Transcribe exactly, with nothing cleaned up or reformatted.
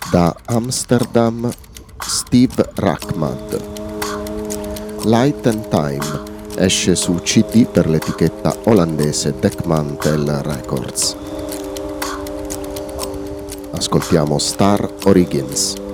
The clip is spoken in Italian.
Da Amsterdam, Steve Rachmad. Light and Time esce su C D per l'etichetta olandese Dekmantel Records. Ascoltiamo Star Origins.